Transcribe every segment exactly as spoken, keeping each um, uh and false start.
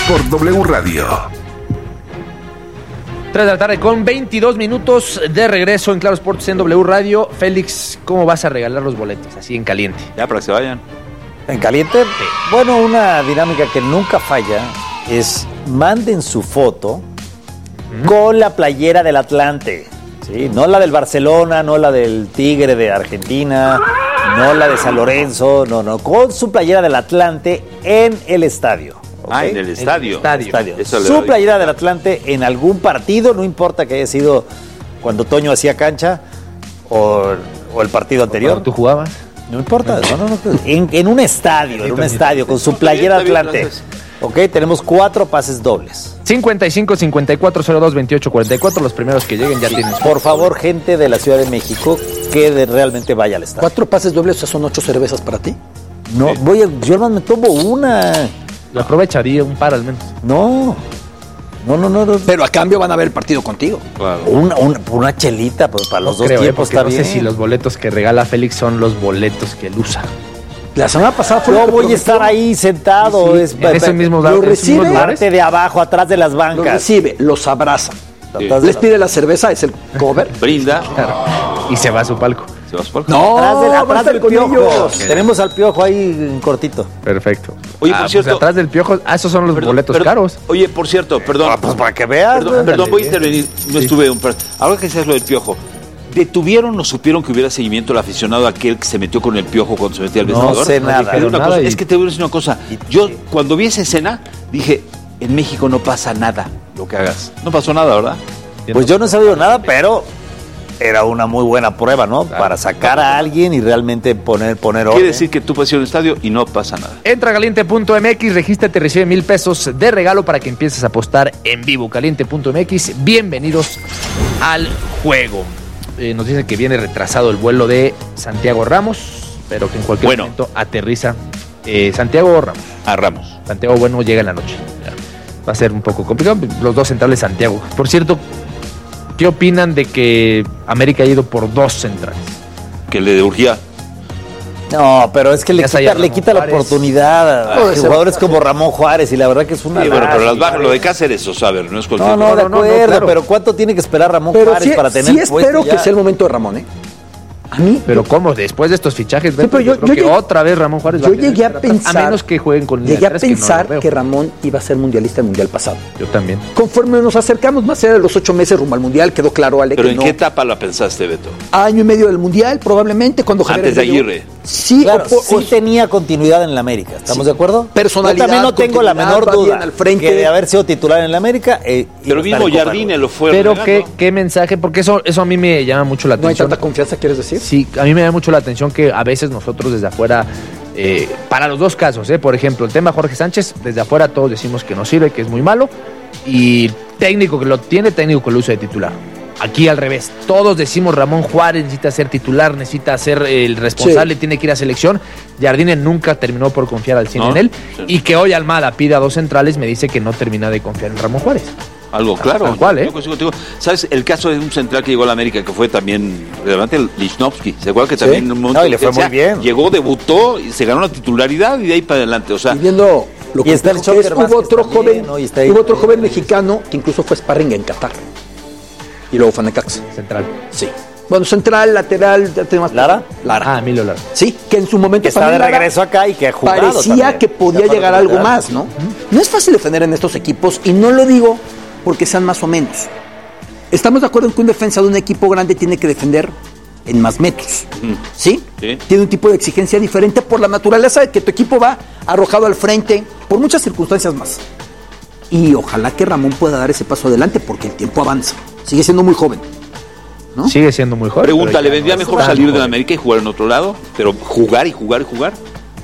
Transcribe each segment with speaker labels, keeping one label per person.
Speaker 1: por W Radio.
Speaker 2: tres de la tarde con veintidós minutos de regreso en Claro Sports en W Radio. Félix, ¿cómo vas a regalar los boletos? Así en caliente.
Speaker 3: Ya, para que se vayan.
Speaker 4: ¿En caliente? Sí. Bueno, una dinámica que nunca falla es manden su foto ¿Mm? con la playera del Atlante. ¿Sí? No la del Barcelona, no la del Tigre de Argentina, no la de San Lorenzo, no, no, con su playera del Atlante en el estadio. ¿Okay?
Speaker 3: Ah, en el estadio.
Speaker 4: En el estadio.
Speaker 3: estadio.
Speaker 4: Su playera del Atlante en algún partido, no importa que haya sido cuando Toño hacía cancha o, o el partido anterior.
Speaker 2: ¿Tú jugabas?
Speaker 4: No importa, no, no, no, en, en un estadio, en un estadio, con su playera Atlante. Ok, tenemos cuatro pases dobles.
Speaker 2: cincuenta y cinco, cincuenta y cuatro, cero dos, veintiocho, cuarenta y cuatro, los primeros que lleguen ya sí. tienen.
Speaker 4: Por favor, gente de la Ciudad de México, que de, realmente vaya al estadio.
Speaker 5: ¿Cuatro pases dobles, o sea, son ocho cervezas para ti?
Speaker 4: No, sí. voy a, yo no me tomo una.
Speaker 2: Lo aprovecharía un par al menos.
Speaker 4: No. No, no, no, no.
Speaker 5: Pero a cambio van a ver el partido contigo.
Speaker 4: Claro. Una, una, una chelita, pues para los
Speaker 2: no
Speaker 4: dos
Speaker 2: creo,
Speaker 4: tiempos
Speaker 2: eh,
Speaker 4: está
Speaker 2: no
Speaker 4: bien.
Speaker 2: No sé si los boletos que regala Félix son los boletos que él usa.
Speaker 5: La semana pasada fue.
Speaker 4: Yo voy a estar ahí sentado.
Speaker 2: Sí,
Speaker 4: es,
Speaker 2: en ese mismo
Speaker 5: lo recibe,
Speaker 4: parte de abajo, atrás de las bancas.
Speaker 5: Lo recibe, los abraza. Sí. Les pide la cerveza, es el cover.
Speaker 3: Brinda.
Speaker 2: Claro. Y se va a su palco.
Speaker 3: ¿Se va a su palco?
Speaker 5: No,
Speaker 4: atrás del, atrás del piojo.
Speaker 5: Okay.
Speaker 4: Tenemos al piojo ahí en cortito.
Speaker 2: Perfecto.
Speaker 3: Oye, por
Speaker 2: ah,
Speaker 3: cierto.
Speaker 2: Pues atrás del piojo, ah, esos son los
Speaker 3: perdón,
Speaker 2: boletos
Speaker 3: perdón,
Speaker 2: caros.
Speaker 3: Oye, por cierto, perdón.
Speaker 4: Ah, pues para que veas.
Speaker 3: Perdón,
Speaker 4: ¿no?
Speaker 3: perdón voy a intervenir. No sí. estuve un. Ahora que seas lo del piojo. ¿Detuvieron o supieron que hubiera seguimiento al aficionado aquel que se metió con el piojo cuando se metía al vestidor?
Speaker 4: No sé nada.
Speaker 3: Una
Speaker 2: nada
Speaker 3: cosa,
Speaker 2: y...
Speaker 3: Es que te voy a decir una cosa. Yo, cuando vi esa escena, dije, en México no pasa nada lo que hagas. No pasó nada, ¿verdad?
Speaker 4: Pues yo no he sabido nada, pero era una muy buena prueba, ¿no? Claro, para sacar claro. a alguien y realmente poner, poner orden.
Speaker 3: Quiere decir que tú puedes ir al estadio y no pasa nada.
Speaker 2: Entra a caliente punto m x, regístrate, recibe mil pesos de regalo para que empieces a apostar en vivo. caliente punto m x, bienvenidos al juego. Eh, nos dicen que viene retrasado el vuelo de Santiago Ramos, pero que en cualquier bueno. momento aterriza eh, Santiago Ramos.
Speaker 3: A Ramos.
Speaker 2: Santiago Bueno llega en la noche. Ya. Va a ser un poco complicado. Los dos centrales Santiago. Por cierto, ¿qué opinan de que América ha ido por dos centrales?
Speaker 3: Que le urgía.
Speaker 4: No, pero es que le quita, le quita la oportunidad a ah, jugadores como Ramón Juárez y la verdad que es una...
Speaker 3: Sí, bueno, pero las bajas, lo de Cáceres, eso, saber, no es cualquier...
Speaker 4: No, no, de acuerdo, no, no, claro. Pero ¿cuánto tiene que esperar Ramón
Speaker 5: pero
Speaker 4: Juárez
Speaker 5: sí,
Speaker 4: para tener
Speaker 5: sí espero
Speaker 4: ya?
Speaker 5: que sea el momento de Ramón, ¿eh? A mí...
Speaker 2: Pero ¿cómo? Después de estos fichajes,
Speaker 5: sí, pero yo,
Speaker 2: yo creo
Speaker 5: yo
Speaker 2: que
Speaker 5: llegué,
Speaker 2: otra vez Ramón Juárez
Speaker 5: yo
Speaker 2: va a
Speaker 5: llegué a pensar...
Speaker 2: A menos que jueguen con...
Speaker 5: Llegué a pensar
Speaker 2: que, no
Speaker 5: que Ramón iba a ser mundialista el mundial pasado.
Speaker 2: Yo también.
Speaker 5: Conforme nos acercamos más allá de los ocho meses rumbo al mundial, quedó claro, Ale,
Speaker 3: ¿Pero
Speaker 5: que
Speaker 3: en
Speaker 5: no.
Speaker 3: qué etapa la pensaste, Beto?
Speaker 5: Año y medio del mundial, probablemente, cuando Javier
Speaker 3: Antes de Aguirre.
Speaker 5: Sí,
Speaker 4: claro,
Speaker 5: o, o,
Speaker 4: sí tenía continuidad en la América, ¿estamos sí. de acuerdo?
Speaker 5: Personalidad,
Speaker 4: yo también no tengo la menor duda
Speaker 5: al frente.
Speaker 4: que de haber sido titular en la América. Eh,
Speaker 3: pero mismo Jardine lo fue.
Speaker 2: Pero qué, qué mensaje, porque eso, eso a mí me llama mucho la atención.
Speaker 5: ¿No hay tanta confianza, quieres decir?
Speaker 2: Sí, a mí me llama mucho la atención que a veces nosotros desde afuera, eh, para los dos casos, eh, por ejemplo, el tema Jorge Sánchez, desde afuera todos decimos que no sirve, que es muy malo, y técnico que lo tiene, técnico que lo usa de titular. Aquí al revés, todos decimos Ramón Juárez necesita ser titular, necesita ser el responsable, sí. tiene que ir a selección. Jardine nunca terminó por confiar al cien no, en él, sí. y que hoy Almada pida dos centrales me dice que no termina de confiar en Ramón Juárez.
Speaker 3: Algo claro.
Speaker 2: Tal cual, ¿eh?
Speaker 3: Yo, yo, yo, ¿sabes? El caso de un central que llegó a la América que fue también relevante, el Lichnowsky. ¿Se acuerdan que
Speaker 4: sí.
Speaker 3: también en un momento
Speaker 4: no, y le fue muy bien?
Speaker 3: Llegó, debutó, y se ganó la titularidad y de ahí para adelante. O sea,
Speaker 5: y viendo lo
Speaker 4: y
Speaker 5: que
Speaker 4: está el
Speaker 5: es, hubo otro joven,
Speaker 4: bien, ¿no?
Speaker 5: hubo otro joven mexicano que incluso fue sparring en Qatar. Y luego fue a Necaxa.
Speaker 2: Central.
Speaker 5: Sí. Bueno, central, lateral, tenemos
Speaker 4: ¿Lara?
Speaker 5: Lara.
Speaker 2: Ah, Emilio Lara.
Speaker 5: Sí, que en su momento
Speaker 4: que está de regreso acá y que ha jugado
Speaker 5: parecía
Speaker 4: también.
Speaker 5: que podía llegar a algo más, ¿no? Uh-huh. No es fácil defender en estos equipos y no lo digo porque sean más o menos. Estamos de acuerdo en que un defensa de un equipo grande tiene que defender en más metros, uh-huh. ¿sí? ¿Sí? Tiene un tipo de exigencia diferente por la naturaleza de que tu equipo va arrojado al frente, por muchas circunstancias más. Y ojalá que Ramón pueda dar ese paso adelante porque el tiempo avanza. Sigue siendo muy joven, ¿no?
Speaker 2: Sigue siendo muy joven.
Speaker 3: Pregunta, ¿le vendría no mejor salir de la América y jugar en otro lado? Pero jugar y jugar y jugar.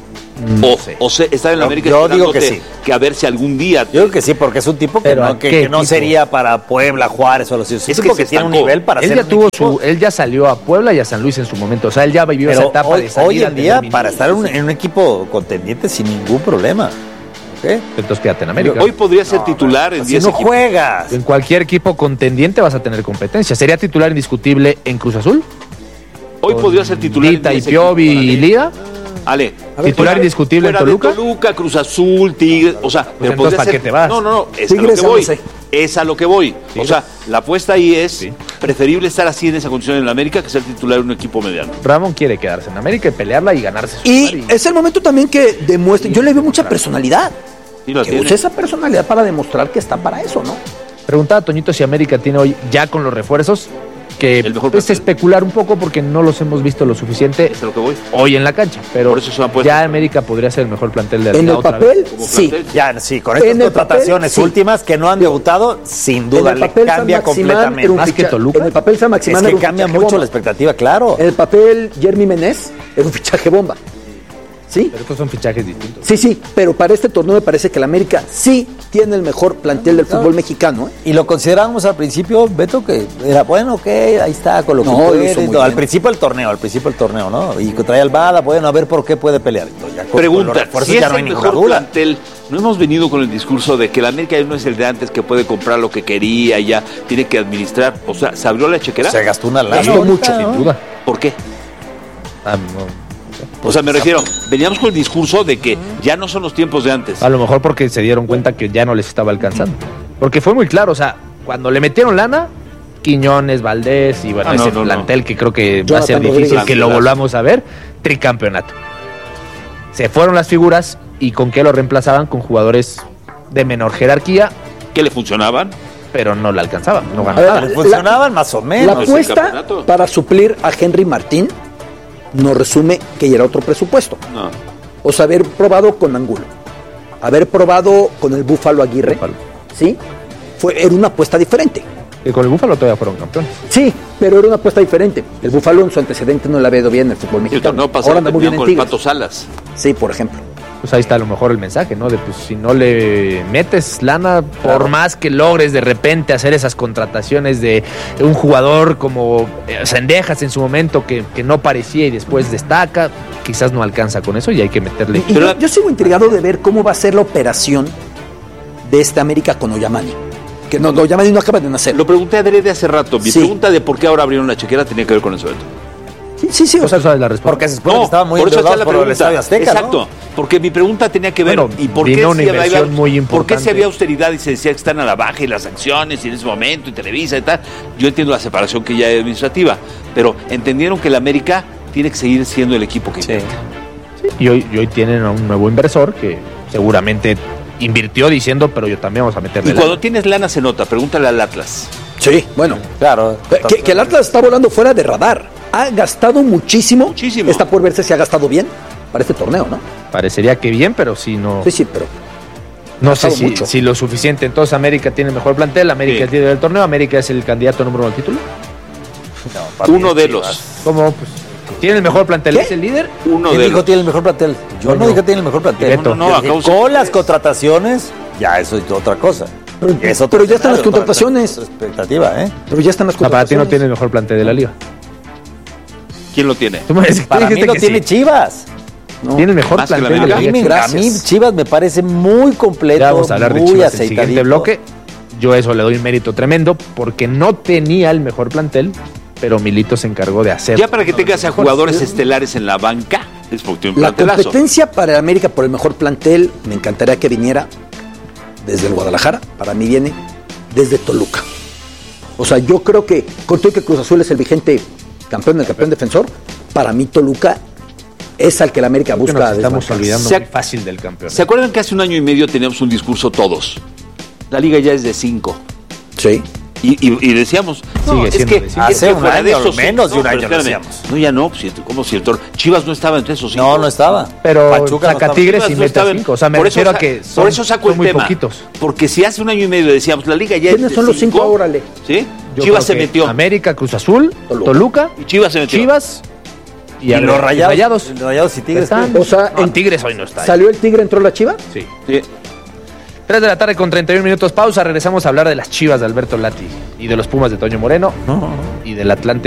Speaker 2: No
Speaker 3: o,
Speaker 2: sé.
Speaker 3: o sea, estar en la América
Speaker 4: yo digo que sí.
Speaker 3: Que a ver si algún día...
Speaker 4: Yo creo que sí, porque es un tipo que, no, que, que no sería para Puebla, Juárez o algo así. Es, es un tipo que, que tiene un nivel para
Speaker 2: él
Speaker 4: ser
Speaker 2: ya tuvo su, él ya salió a Puebla y a San Luis en su momento. O sea, él ya vivió
Speaker 4: Pero
Speaker 2: esa etapa
Speaker 4: hoy,
Speaker 2: de salir
Speaker 4: hoy en día, para estar en un, en un equipo contendiente sin ningún problema. ¿Okay?
Speaker 2: Entonces quédate en América.
Speaker 3: Hoy podría ser no, titular
Speaker 4: no,
Speaker 3: en diez
Speaker 4: si no
Speaker 3: equipos.
Speaker 4: juegas.
Speaker 2: En cualquier equipo contendiente vas a tener competencia. ¿Sería titular indiscutible en Cruz Azul?
Speaker 3: Hoy podría ser titular
Speaker 2: Dita
Speaker 3: en
Speaker 2: y Piovi y Lida.
Speaker 3: Ale,
Speaker 2: A ver, titular indiscutible en
Speaker 3: fuera de
Speaker 2: Toluca.
Speaker 3: Toluca, Cruz Azul, Tigres, o sea, pero
Speaker 2: entonces,
Speaker 3: podría
Speaker 2: ¿para
Speaker 3: ser-
Speaker 2: qué te vas?
Speaker 3: No, no, no, es
Speaker 5: Tigres,
Speaker 3: a lo que voy.
Speaker 5: no sé.
Speaker 3: Es a lo que voy. O sea, la apuesta ahí es
Speaker 2: Sí.
Speaker 3: preferible estar así en esa condición en la América que ser titular de un equipo mediano.
Speaker 2: Ramón quiere quedarse en América y pelearla y ganarse su
Speaker 5: Y
Speaker 2: lugar
Speaker 5: es el momento también que demuestre. Yo le veo mucha personalidad.
Speaker 3: Sí, la
Speaker 5: Que
Speaker 3: tiene.
Speaker 5: use esa personalidad para demostrar que está para eso, ¿no?
Speaker 2: Preguntaba a Toñito si América tiene hoy, ya con los refuerzos, que
Speaker 3: El mejor
Speaker 2: es
Speaker 3: plantel.
Speaker 2: especular un poco porque no los hemos visto lo suficiente
Speaker 3: Es a lo que voy.
Speaker 2: hoy en la cancha. Pero
Speaker 3: Por eso es una apuesta.
Speaker 2: ya América podría ser el mejor plantel de la
Speaker 5: En
Speaker 2: liga
Speaker 5: el
Speaker 2: otra
Speaker 5: papel,
Speaker 2: vez.
Speaker 3: Como
Speaker 5: sí.
Speaker 3: plantel.
Speaker 4: Ya, sí, con estas
Speaker 5: En el
Speaker 4: contrataciones
Speaker 5: papel, sí.
Speaker 4: últimas que no han debutado, sin duda,
Speaker 5: En el
Speaker 4: le
Speaker 5: papel,
Speaker 4: cambia
Speaker 5: San Maximán
Speaker 4: completamente.
Speaker 5: era un
Speaker 2: Más que
Speaker 5: ficha-
Speaker 2: Toluca.
Speaker 5: En el papel, San Maximán
Speaker 4: Es
Speaker 5: era
Speaker 4: que
Speaker 5: un
Speaker 4: cambia
Speaker 5: fichaje
Speaker 4: mucho
Speaker 5: bomba.
Speaker 4: la expectativa, claro.
Speaker 5: En el papel, Jeremy Menez era un fichaje bomba. ¿Sí?
Speaker 2: Pero estos son fichajes distintos.
Speaker 5: Sí, sí, pero para este torneo me parece que el América sí tiene el mejor plantel del fútbol mexicano. ¿eh?
Speaker 4: Y lo considerábamos al principio, Beto, que era bueno, ok, ahí está, con lo que
Speaker 5: No, lo
Speaker 4: puede,
Speaker 5: hizo muy
Speaker 4: no, al
Speaker 5: bien.
Speaker 4: principio del torneo, al principio del torneo, ¿no? Y que trae al Bada, bueno, a ver por qué puede pelear. Entonces, ya con- con los
Speaker 3: Pregunta,
Speaker 4: refuerzos
Speaker 3: si es
Speaker 4: ya no hay
Speaker 3: el
Speaker 4: ninguna
Speaker 3: mejor
Speaker 4: duda.
Speaker 3: plantel, no hemos venido con el discurso de que la América no es el de antes que puede comprar lo que quería y ya tiene que administrar. O sea, ¿se abrió la chequera?
Speaker 4: Se gastó una lana.
Speaker 5: Gastó
Speaker 4: ahorita,
Speaker 5: mucho,
Speaker 4: ¿no?
Speaker 2: Sin duda.
Speaker 3: ¿Por qué?
Speaker 2: Ah, no.
Speaker 3: O sea, me refiero, veníamos con el discurso de que ya no son los tiempos de antes.
Speaker 2: A lo mejor porque se dieron cuenta que ya no les estaba alcanzando. Porque fue muy claro, o sea, cuando le metieron lana, Quiñones, Valdés y bueno,
Speaker 3: Ah, no,
Speaker 2: ese
Speaker 3: no, no.
Speaker 2: plantel que creo que va a ser
Speaker 5: Jonathan
Speaker 2: difícil
Speaker 5: Rodríguez.
Speaker 2: que lo volvamos a ver, tricampeonato. Se fueron las figuras y con qué lo reemplazaban con jugadores de menor jerarquía,
Speaker 3: ¿Qué le funcionaban?
Speaker 2: pero no le alcanzaban, no
Speaker 5: A
Speaker 2: ganaban
Speaker 5: ver,
Speaker 2: nada.
Speaker 5: la-
Speaker 4: Funcionaban más o
Speaker 5: La
Speaker 4: menos.
Speaker 3: pues,
Speaker 5: apuesta
Speaker 3: el campeonato.
Speaker 5: para suplir a Henry Martín nos resume que ya era otro presupuesto.
Speaker 3: No.
Speaker 5: O sea, haber probado con Angulo, haber probado con el Búfalo Aguirre,
Speaker 2: Búfalo.
Speaker 5: ¿sí? Fue, era una apuesta diferente.
Speaker 2: Y con el Búfalo todavía fueron campeones.
Speaker 5: Sí, pero era una apuesta diferente. El Búfalo en su antecedente no le había ido bien en el fútbol
Speaker 3: El
Speaker 5: mexicano.
Speaker 3: torneo pasado
Speaker 5: Ahora anda muy bien
Speaker 3: terminó
Speaker 5: en
Speaker 3: con el
Speaker 5: Tigres.
Speaker 3: Pato Salas.
Speaker 5: Sí, por ejemplo.
Speaker 2: Pues ahí está a lo mejor el mensaje, ¿no? De pues si no le metes lana, por más que logres de repente hacer esas contrataciones de un jugador como eh, Cendejas en su momento que, que no parecía y después destaca, quizás no alcanza con eso y hay que meterle.
Speaker 5: Y
Speaker 3: Pero
Speaker 5: yo,
Speaker 3: la-
Speaker 5: yo sigo intrigado de ver cómo va a ser la operación de esta América con Oyamani. Que no, Oyamani no acaba de nacer.
Speaker 3: Lo pregunté a Adrede hace rato. Mi
Speaker 5: Sí.
Speaker 3: pregunta de por qué ahora abrieron la chequera tenía que ver con eso. Beto.
Speaker 5: Sí, sí, sí. O
Speaker 2: O sea,
Speaker 5: sea,
Speaker 2: sabes la respuesta.
Speaker 4: Porque se supone que estaban muy
Speaker 3: por eso está
Speaker 4: endeudados
Speaker 3: la
Speaker 4: por el
Speaker 3: pregunta.
Speaker 4: Estadio Azteca, ¿no?
Speaker 3: Exacto, porque mi pregunta tenía que ver
Speaker 2: Bueno,
Speaker 3: y por qué,
Speaker 2: vino una
Speaker 3: si había-
Speaker 2: inversión muy
Speaker 3: por qué
Speaker 2: importante.
Speaker 3: si había austeridad y se decía que están a la baja y las acciones y en ese momento y Televisa y tal. Yo entiendo la separación que ya es administrativa, pero entendieron que la América tiene que seguir siendo el equipo que
Speaker 4: Sí.
Speaker 3: invierte.
Speaker 2: Y hoy, y hoy tienen a un nuevo inversor que seguramente invirtió diciendo, pero yo también vamos a meterle
Speaker 3: Y
Speaker 2: lana.
Speaker 3: cuando tienes lana se nota, pregúntale al Atlas.
Speaker 5: sí, bueno.
Speaker 4: Claro.
Speaker 5: Que, que el Atlas está volando fuera de radar. Ha gastado muchísimo.
Speaker 3: Muchísimo.
Speaker 5: Está por verse si ha gastado bien para este torneo, ¿no?
Speaker 2: Parecería que bien, pero sí no.
Speaker 5: Sí, sí, pero
Speaker 2: No
Speaker 5: Ha
Speaker 2: sé
Speaker 5: gastado
Speaker 2: si,
Speaker 5: mucho.
Speaker 2: si lo suficiente. Entonces América tiene mejor plantel, América
Speaker 3: Sí.
Speaker 2: es líder del torneo, América es el candidato número uno al título.
Speaker 3: Uno de los.
Speaker 2: ¿Cómo? Pues, tiene el mejor plantel,
Speaker 5: ¿Qué?
Speaker 2: es el líder.
Speaker 3: Uno
Speaker 4: ¿Quién
Speaker 3: de
Speaker 4: dijo
Speaker 3: los.
Speaker 4: tiene el mejor plantel? Yo
Speaker 2: Bueno,
Speaker 4: no dije tiene el mejor plantel.
Speaker 2: Beto.
Speaker 3: No, no,
Speaker 4: Yo dije,
Speaker 3: a causa-
Speaker 4: con las contrataciones, ya eso es otra cosa.
Speaker 5: Pero-
Speaker 4: Es otro
Speaker 5: pero ya están las
Speaker 4: escenario,
Speaker 5: contrataciones.
Speaker 4: otra expectativa, ¿eh?
Speaker 5: pero ya están las
Speaker 2: O sea, para ti no
Speaker 5: contrataciones.
Speaker 2: tiene el mejor plantel de la liga.
Speaker 3: ¿Quién lo tiene?
Speaker 2: Tú me dices- tú
Speaker 4: Para mí
Speaker 2: dijiste
Speaker 4: lo
Speaker 2: que
Speaker 4: tiene
Speaker 2: sí.
Speaker 4: Chivas.
Speaker 5: No.
Speaker 2: Tiene el mejor
Speaker 3: Más que la
Speaker 2: plantel de
Speaker 3: América.
Speaker 2: la
Speaker 4: A mí,
Speaker 2: liga.
Speaker 4: me- a
Speaker 5: Gracias.
Speaker 4: mí Chivas me parece muy completo,
Speaker 2: Ya vamos a hablar de
Speaker 4: muy
Speaker 2: Chivas en el siguiente
Speaker 4: aceitadito.
Speaker 2: bloque. Yo eso le doy un mérito tremendo porque no tenía el mejor plantel, pero Milito se encargó de hacer.
Speaker 3: Ya para que tengas a jugadores estelares en la banca, es porque tiene un
Speaker 5: La
Speaker 3: plantelazo.
Speaker 5: competencia para el América por el mejor plantel, me encantaría que viniera desde el Guadalajara. Para mí viene desde Toluca. O sea, yo creo que, con todo y que Cruz Azul es el vigente campeón, el campeón defensor, para mí Toluca es al que la América
Speaker 2: Creo que
Speaker 5: busca.
Speaker 2: nos estamos
Speaker 5: desbancar.
Speaker 2: olvidando
Speaker 3: Se-
Speaker 2: muy fácil del campeón.
Speaker 3: ¿Se acuerdan que hace un año y medio teníamos un discurso todos? La liga ya es de cinco.
Speaker 5: Sí.
Speaker 3: Y, y- y decíamos, no,
Speaker 2: Sigue
Speaker 3: es
Speaker 2: siendo
Speaker 3: que,
Speaker 2: de
Speaker 3: es
Speaker 2: cinco.
Speaker 3: que
Speaker 4: Hace un
Speaker 3: fuera de
Speaker 4: año,
Speaker 3: esos
Speaker 4: menos de un
Speaker 3: no,
Speaker 4: año
Speaker 3: pero
Speaker 4: lo
Speaker 3: espérame.
Speaker 4: decíamos.
Speaker 3: No, ya no, pues, ¿cómo si el tor- Chivas no estaba entre esos cinco.
Speaker 4: No, no estaba.
Speaker 2: Pero
Speaker 4: Pachuca no
Speaker 2: saca
Speaker 4: estaba.
Speaker 2: Tigres
Speaker 3: Chivas
Speaker 2: y
Speaker 3: no
Speaker 2: mete
Speaker 3: estaba en-
Speaker 2: cinco. O sea, me
Speaker 3: por eso
Speaker 2: refiero a
Speaker 3: sa-
Speaker 2: que son,
Speaker 3: por eso saco
Speaker 2: son
Speaker 3: el
Speaker 2: muy
Speaker 3: tema.
Speaker 2: poquitos.
Speaker 3: Porque si hace un año y medio decíamos, la liga ya
Speaker 5: ¿Quiénes
Speaker 3: es de
Speaker 5: son los cinco ahora, Ale?
Speaker 3: ¿Sí?
Speaker 2: Yo
Speaker 3: Chivas se
Speaker 2: creo que
Speaker 3: metió.
Speaker 2: América, Cruz Azul,
Speaker 5: Toluca.
Speaker 2: Toluca,
Speaker 3: Y Chivas se metió.
Speaker 2: Chivas y,
Speaker 4: Y
Speaker 2: a ver,
Speaker 4: los rayados.
Speaker 2: Rayados.
Speaker 4: Los rayados y Tigres.
Speaker 2: Están-
Speaker 4: ¿qué?
Speaker 5: O sea,
Speaker 2: No,
Speaker 5: en-
Speaker 2: Tigres hoy no está. ahí.
Speaker 5: ¿Salió el Tigre, entró la Chiva?
Speaker 2: Sí.
Speaker 3: Sí.
Speaker 2: tres de la tarde con treinta y uno minutos pausa. Regresamos a hablar de las Chivas de Alberto Lati y de los Pumas de Toño Moreno y del Atlante.